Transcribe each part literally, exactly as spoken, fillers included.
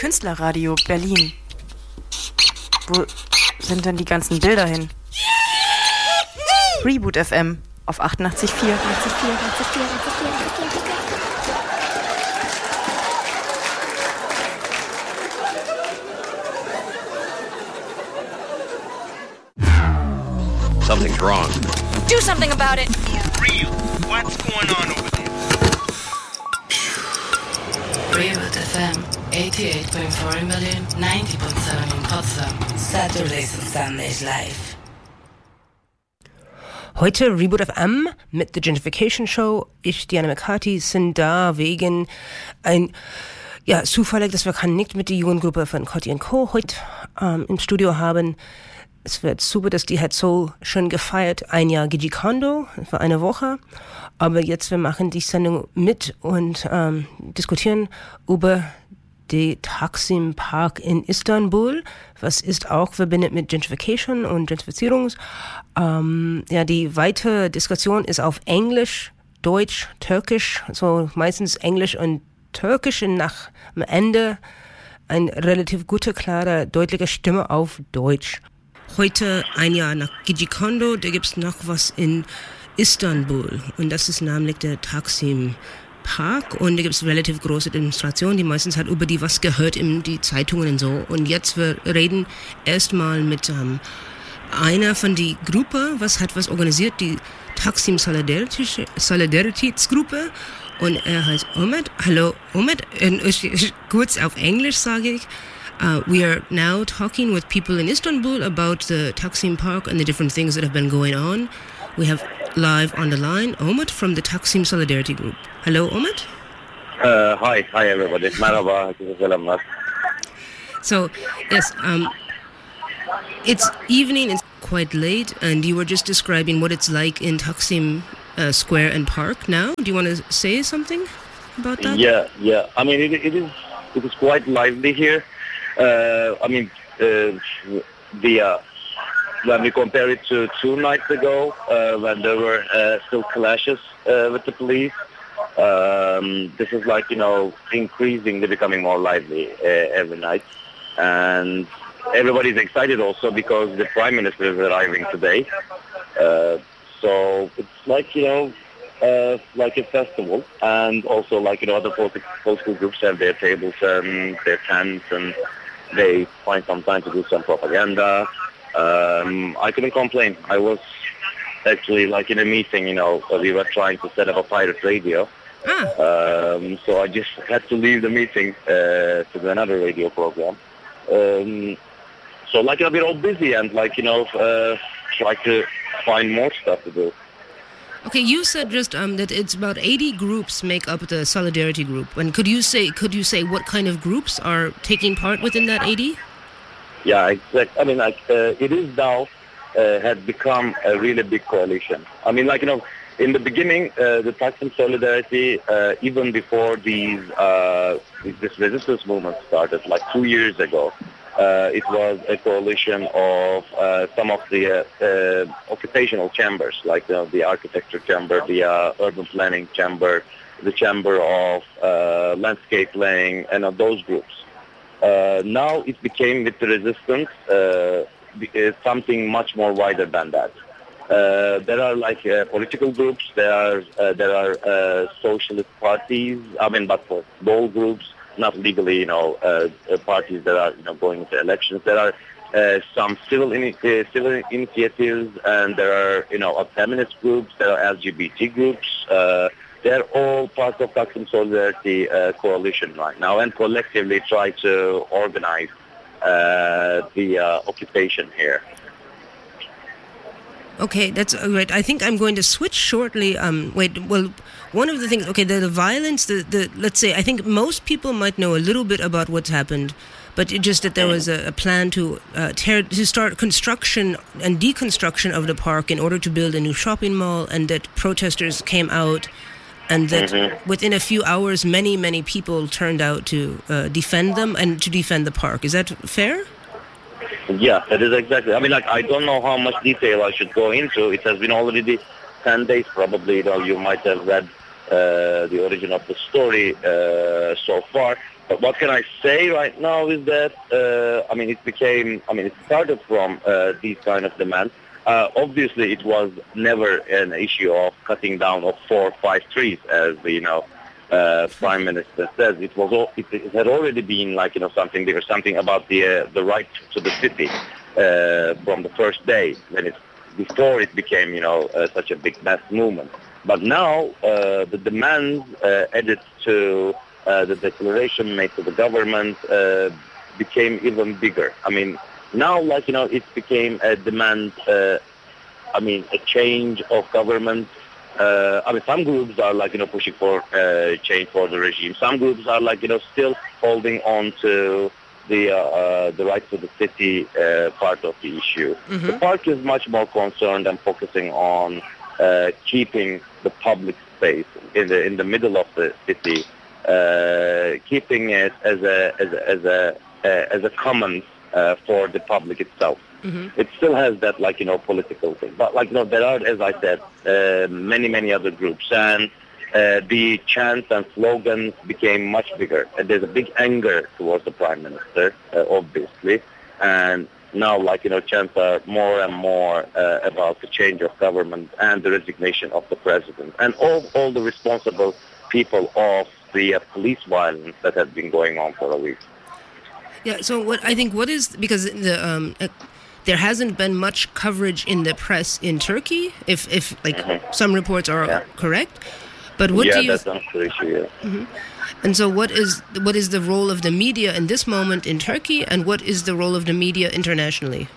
Künstlerradio Berlin. Wo sind denn die ganzen Bilder hin? Reboot F M auf achtundachtzig Komma vier. Something's wrong. Do something about it. Real. What's going on over there? Reboot F M, eighty-eight point four in Berlin, ninety point seven in Potsdam. Saturdays and Sundays live. Heute Reboot F M mit The Gentrification Show. Ich, Diana McCarthy, sind da wegen ein, ja, zufällig, dass wir nicht mit der Jugendgruppe von Cotti und Co. heute ähm, im Studio haben. Es wird super, dass die hat so schön gefeiert, ein Jahr Gigi Kondo für eine Woche. Aber jetzt, wir machen die Sendung mit und ähm, diskutieren über den Taksim Park in Istanbul. Was ist auch verbindet mit Gentrification und Gentrifizierung. Ähm, ja, die weitere Diskussion ist auf Englisch, Deutsch, Türkisch, so meistens Englisch und Türkisch und nach am Ende eine relativ gute, klare, deutliche Stimme auf Deutsch. Heute ein Jahr nach Gigi Kondo, da gibt's noch was in Istanbul und das ist nämlich der Taksim Park und da gibt's relativ große Demonstrationen, die meistens hat über die was gehört in die Zeitungen und so. Und jetzt wir reden erstmal mit ähm, einer von die Gruppe, was hat was organisiert, die Taksim Solidaritätsgruppe und er heißt Omid. Hallo Omid, kurz auf Englisch sage ich. Uh, we are now talking with people in Istanbul about the Taksim Park and the different things that have been going on. We have live on the line Omid from the Taksim Solidarity Group. Hello, Omid. Uh, hi, hi everybody. Merhaba, selamlar. So, yes, um, it's evening, it's quite late, and you were just describing what it's like in Taksim uh, Square and Park now. Do you want to say something about that? Yeah, yeah. I mean, it, it is it is quite lively here. Uh, I mean, uh, the uh, when we compare it to two nights ago, uh, when there were uh, still clashes uh, with the police, um, this is like, you know, increasingly becoming more lively uh, every night. And everybody's excited also because the Prime Minister is arriving today. Uh, so it's like, you know, uh, like a festival. And also like, you know, other politi- political groups have their tables and their tents and they find some time to do some propaganda. Um, I couldn't complain. I was actually like in a meeting, you know, we were trying to set up a pirate radio. Ah. Um, so I just had to leave the meeting uh, to do another radio program. Um, so like, you know, we're all busy and like, you know, uh, try to find more stuff to do. Okay, you said just um, that it's about eighty groups make up the Solidarity Group. And could you say could you say what kind of groups are taking part within that eighty? Yeah, exactly. I mean, like uh, it is now uh, had become a really big coalition. I mean, like, you know, in the beginning, uh, the Taksim Solidarity, uh, even before these uh, this resistance movement started, like two years ago. Uh, it was a coalition of uh, some of the uh, uh, occupational chambers, like you know, the architecture chamber, the uh, urban planning chamber, the chamber of uh, landscape laying, and uh, those groups. Uh, now it became with the resistance uh, something much more wider than that. Uh, there are like uh, political groups, there are uh, there are uh, socialist parties. I mean, but for bold groups. Not legally, you know, uh, uh, parties that are, you know, going into elections. There are uh, some civil ini- uh, civil initiatives, and there are, you know, uh, feminist groups. There are L G B T groups. Uh, they're all part of Taksim Solidarity uh, coalition right now, and collectively try to organize uh, the uh, occupation here. Okay, that's great. I think I'm going to switch shortly. Um, wait, well, one of the things, okay, the, the violence, the, the let's say, I think most people might know a little bit about what's happened, but it just that there was a, a plan to uh, tear, to start construction and deconstruction of the park in order to build a new shopping mall, and that protesters came out, and that mm-hmm. within a few hours, many, many people turned out to uh, defend them and to defend the park. Is that fair? Yeah, that is exactly. I mean, like, I don't know how much detail I should go into. It has been already ten days, probably. You know, you might have read uh, the origin of the story uh, so far. But what can I say right now is that, uh, I mean, it became, I mean, it started from uh, these kind of demands. Uh, obviously, it was never an issue of cutting down of four or five trees, as the, you know, uh, Prime Minister says. It was, all, it, it had already been like, you know, something bigger, something about the uh, the right to the city uh, from the first day, when it, before it became, you know, uh, such a big mass movement. But now, uh, the demands uh, added to uh, the declaration made to the government uh, became even bigger. I mean, now, like, you know, it became a demand, uh, I mean, a change of government. Uh, I mean, some groups are, like, you know, pushing for uh, change for the regime. Some groups are, like, you know, still holding on to the uh, uh, the right to the city uh, part of the issue. Mm-hmm. The park is much more concerned and focusing on uh, keeping the public space in the in the middle of the city, uh, keeping it as a as a as a, uh, as a commons uh, for the public itself. Mm-hmm. It still has that, like, you know, political thing. But, like, you know, there are, as I said, uh, many, many other groups. And uh, the chants and slogans became much bigger. And there's a big anger towards the Prime Minister, uh, obviously. And now, like, you know, chants are more and more uh, about the change of government and the resignation of the president. And all, all the responsible people of the uh, police violence that has been going on for a week. Yeah, so what I think, what is, because the... Um, uh, there hasn't been much coverage in the press in Turkey, if, if like, mm-hmm. some reports are yeah. correct. But what yeah, do you... that's an issue, yeah. Mm-hmm. And so what is what is the role of the media in this moment in Turkey, and what is the role of the media internationally?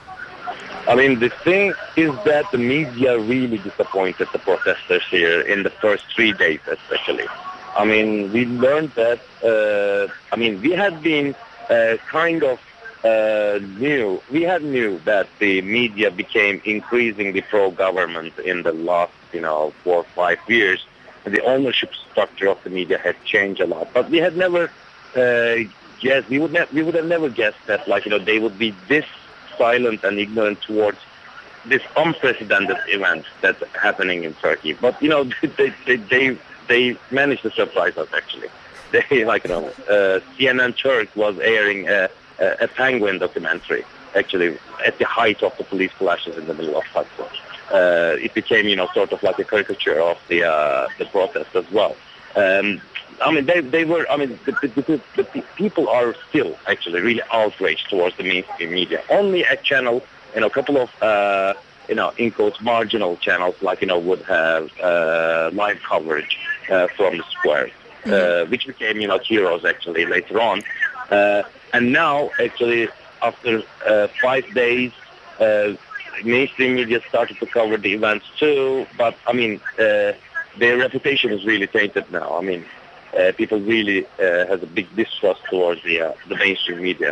I mean, the thing is that the media really disappointed the protesters here in the first three days especially. I mean, we learned that, uh, I mean, we had been uh, kind of Uh, knew we had knew that the media became increasingly pro-government in the last, you know, four or five years. And the ownership structure of the media had changed a lot, but we had never uh, guessed. We would ne- we would have never guessed that, like, you know, they would be this silent and ignorant towards this unprecedented event that's happening in Turkey. But, you know, they they they, they managed to surprise us actually. They, like, you know, uh, C N N Turk was airing a. a penguin documentary, actually, at the height of the police clashes in the middle of Taksim. Uh, it became, you know, sort of like a caricature of the uh, the protest as well. Um, I mean, they they were, I mean, the, the, the, the people are still actually really outraged towards the mainstream media. Only a channel, you know, a couple of, uh, you know, in quotes, marginal channels, like, you know, would have uh, live coverage uh, from the square, mm-hmm. uh, which became, you know, heroes actually later on. Uh, And now, actually, after uh, five days, uh, mainstream media started to cover the events too. But, I mean, uh, their reputation is really tainted now. I mean, uh, people really uh, has a big distrust towards the uh, the mainstream media.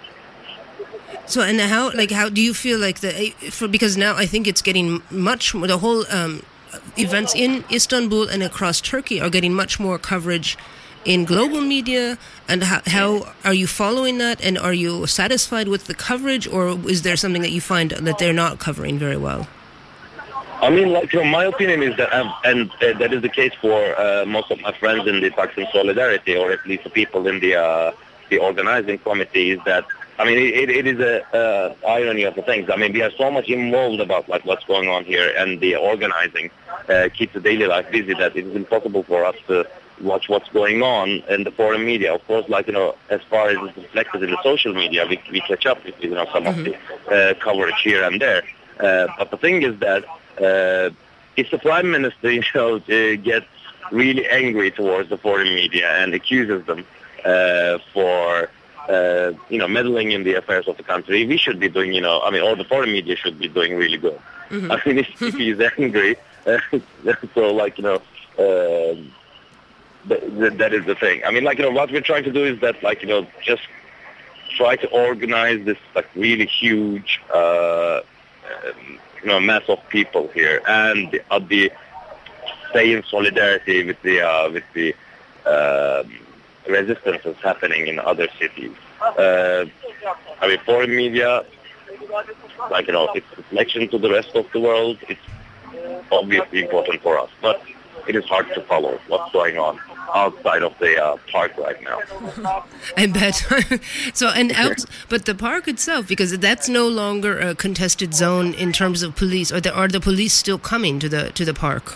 So, and how, like, how do you feel like the, for, because now I think it's getting much more, the whole um, events in Istanbul and across Turkey are getting much more coverage in global media, and how, how are you following that, and are you satisfied with the coverage, or is there something that you find that they're not covering very well? I mean, like, you know, my opinion is that, um, and uh, that is the case for uh, most of my friends in the Taksim Solidarity, or at least the people in the uh, the organizing committee, is that, I mean, it, it is a uh, irony of the things. I mean, we are so much involved about, like, what's going on here, and the organizing uh, keeps the daily life busy that it is impossible for us to watch what's going on in the foreign media. Of course, like, you know, as far as it's reflected in the social media, we, we catch up with, you know, some mm-hmm. of the uh, coverage here and there. Uh, but the thing is that uh, if the Prime Minister, you know, uh, gets really angry towards the foreign media and accuses them uh, for, uh, you know, meddling in the affairs of the country, we should be doing, you know, I mean, or the foreign media should be doing really good. Mm-hmm. I mean, if, if he's angry, uh, so, like, you know, uh, That, that is the thing. I mean, like, you know, what we're trying to do is that, like, you know, just try to organize this, like, really huge, uh, um, you know, mass of people here, and the, uh, the stay in solidarity with the uh, with the uh, resistances happening in other cities. Uh, I mean, foreign media, like, you know, its reflection to the rest of the world, it's obviously important for us, but it is hard to follow what's going on outside of the uh, park right now. I bet. So, and out, but the park itself, because that's no longer a contested zone in terms of police, or the, are the police still coming to the to the park?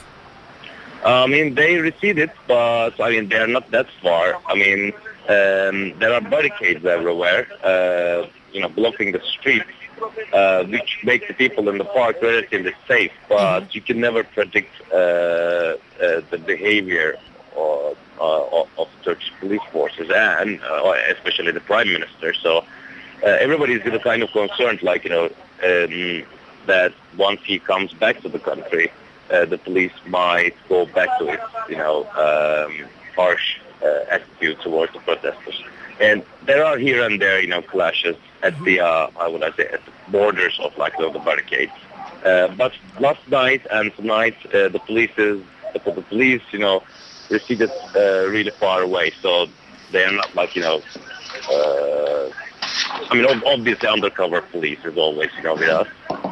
I mean, they receded, but I mean, they're not that far. I mean, um, there are barricades everywhere, uh, you know, blocking the street, uh, which make the people in the park relatively safe. But mm-hmm. you can never predict uh, uh, the behavior of, uh, of Turkish police forces, and uh, especially the prime minister. So uh, everybody is kind of concerned, like, you know, um, that once he comes back to the country, Uh, the police might go back to its, you know, um, harsh uh, attitude towards the protesters. And there are here and there, you know, clashes at the, uh, how would I say, at the borders of, like, the, the barricades. Uh, but last night and tonight, uh, the police is, the, the police, you know, receded uh, really far away. So they are not, like, you know, uh, I mean, obviously undercover police is always, you know, with us.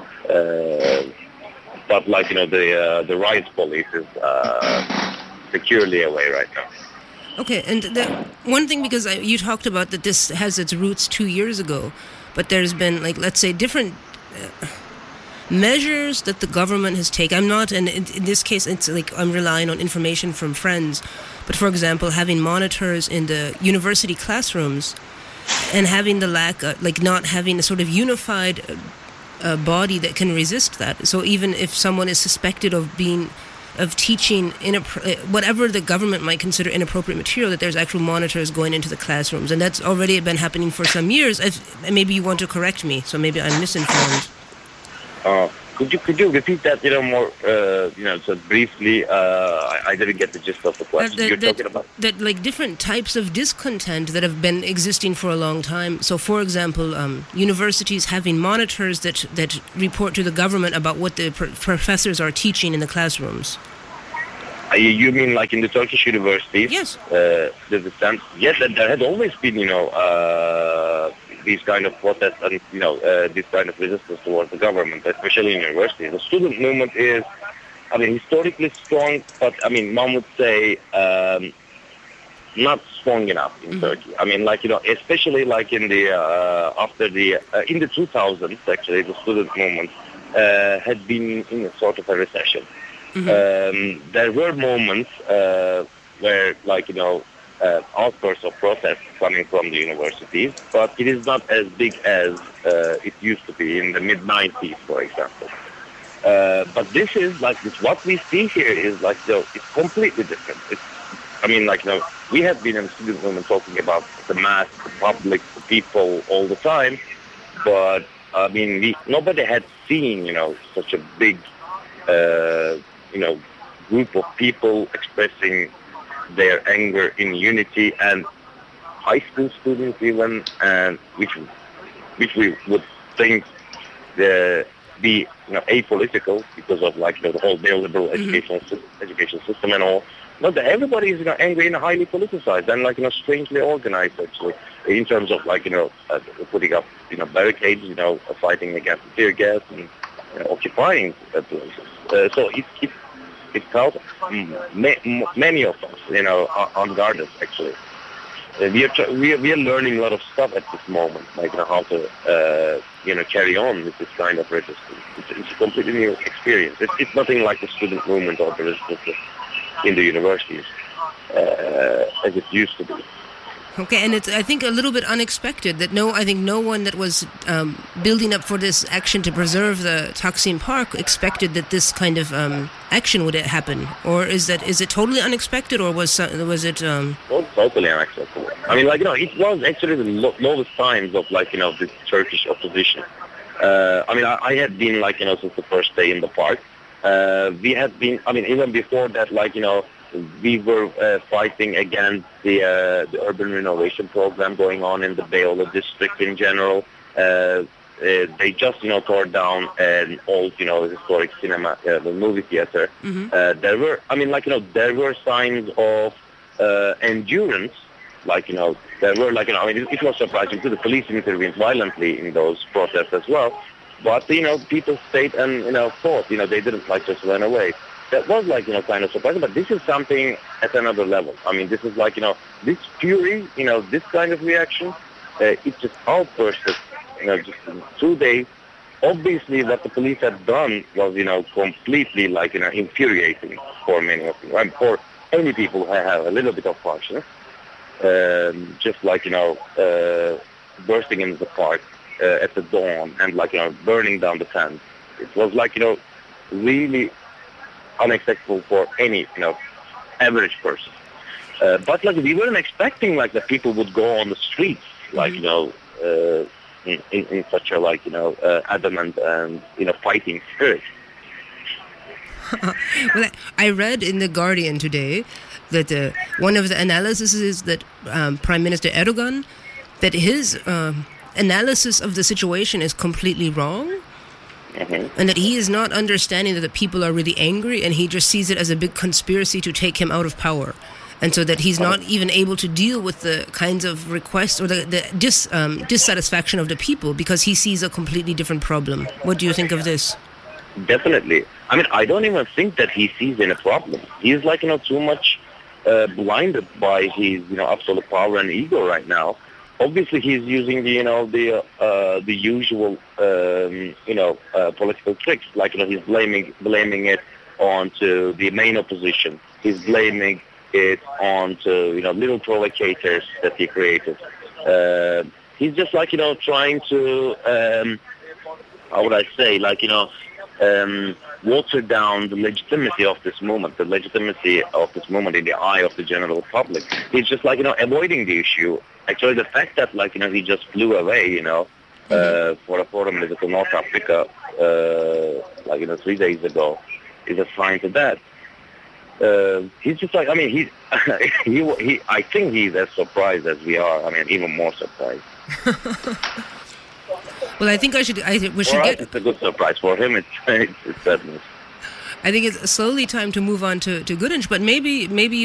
Uh, But like, you know, the uh, the riot police is uh, securely away right now. Okay, and the one thing, because I, you talked about that this has its roots two years ago, but there's been, like, let's say, different uh, measures that the government has taken. I'm not, and in, in this case, it's like I'm relying on information from friends, but for example, having monitors in the university classrooms and having the lack, of, like not having a sort of unified Uh, a body that can resist that. So even if someone is suspected of being, of teaching inappro- whatever the government might consider inappropriate material, that there's actual monitors going into the classrooms, and that's already been happening for some years. If, maybe you want to correct me, so maybe I'm misinformed. Uh, could you could you repeat that, you know, more, uh, you know, so briefly? Uh, I, I didn't get the gist of the question. Uh, that, You're that, talking about that, like, different types of discontent that have been existing for a long time. So, for example, um, universities having monitors that that report to the government about what the pr- professors are teaching in the classrooms. Uh, you, you mean like in the Turkish universities? Yes. Uh, there's a sense, yes, that there had always been, you know, uh, these kind of protests and, you know, uh, this kind of resistance towards the government, especially in universities. The student movement is, I mean, historically strong, but, I mean, one would say um, not strong enough in mm-hmm. Turkey. I mean, like, you know, especially like in the, uh, after the, uh, in the two thousands, actually, the student movement uh, had been in a sort of a recession. Mm-hmm. Um, there were moments uh, where, like, you know, uh, outbursts of protest coming from the universities, but it is not as big as uh, it used to be in the mid nineties, for example. Uh, but this is, like, this, what we see here is, like, you know, it's completely different. It's, I mean, like, you know, we have been in the student movement talking about the mass, the public, the people all the time, but, I mean, we, nobody had seen, you know, such a big, uh, you know, group of people expressing their anger in unity, and high school students even, and which which we would think the, be, you know, apolitical because of, like, you know, the whole neoliberal mm-hmm. educational education system and all. Not that everybody is, you know, angry and highly politicized and, like, you know, strangely organized, actually, in terms of, like, you know, uh, putting up, you know, barricades, you know, fighting against tear gas and, you know, occupying uh, places. Uh, so it, it It caught many of us, you know, unguarded, actually. Uh, we, are we, are, we are learning a lot of stuff at this moment, like, you know, how to, uh, you know, carry on with this kind of resistance. It's, it's a completely new experience. It's, it's nothing like the student movement or the resistance in the universities uh, as it used to be. Okay, and it's, I think, a little bit unexpected that no, I think no one that was um, building up for this action to preserve the Taksim Park expected that this kind of um, action would happen. Or is that is it totally unexpected, or was was it? Um... Well, totally unacceptable. I mean, like, you know, it was actually the lo- lowest times of, like, you know, the Turkish opposition. Uh, I mean, I, I had been, like, you know, since the first day in the park. Uh, we had been, I mean, even before that, like, you know, we were uh, fighting against the, uh, the urban renovation program going on in the Beyoğlu district in general. Uh, uh, they just, you know, tore down an old, you know, historic cinema, uh, the movie theater. Mm-hmm. Uh, there were, I mean, like, you know, there were signs of uh, endurance. Like, you know, there were, like, you know, I mean, it, it was surprising too. The police intervened violently in those protests as well. But, you know, people stayed and, you know, fought. You know, they didn't, like, just run away. that was like, you know, kind of surprising. But this is something at another level. I mean, this is like, you know, this fury, you know, this kind of reaction, uh, it just outbursted, you know, just in two days. Obviously, what the police had done was, you know, completely like, you know, infuriating for many of them. And for any people who have a little bit of conscience, um, just like, you know, uh, bursting into the park uh, at the dawn and like, you know, burning down the tent. It was like, you know, really unacceptable for any, you know, average person. Uh, but like we weren't expecting like that people would go on the streets, like, you know, uh, in, in, in such a like, you know, uh, adamant and, you know, fighting spirit. Well, I read in The Guardian today that uh, one of the analyses is that um, Prime Minister Erdogan, that his um, analysis of the situation is completely wrong. Mm-hmm. And that he is not understanding that the people are really angry, and he just sees it as a big conspiracy to take him out of power. And so that he's not even able to deal with the kinds of requests or the, the dis, um, dissatisfaction of the people because he sees a completely different problem. What do you think of this? Definitely. I mean, I don't even think that he sees any problem. He's like, you know, too much uh, blinded by his, you know, absolute power and ego right now. Obviously, he's using the, you know, the uh, the usual, um, you know, uh, political tricks. Like, you know, he's blaming blaming it onto the main opposition. He's blaming it onto, you know, little provocators that he created. Uh, he's just like, you know, trying to, um, how would I say, like, you know, um, water down the legitimacy of this movement, the legitimacy of this movement in the eye of the general public. He's just like, you know, avoiding the issue. Actually, the fact that, like, you know, he just flew away, you know, uh, for a forum visit to North Africa, uh, like, you know, three days ago, is a sign to that. Uh, he's just like, I mean, he, he, he, I think he's as surprised as we are. I mean, even more surprised. Well, I think I should, I, we should for get... us, it's a good surprise. For him, it's, it's, it's sadness. I think it's slowly time to move on to, to Gudinch, but maybe, maybe